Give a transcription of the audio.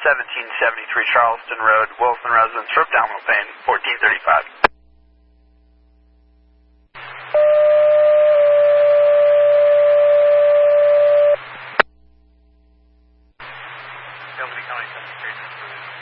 1773 Charleston Road, Wilson residence for abdominal pain, 1435.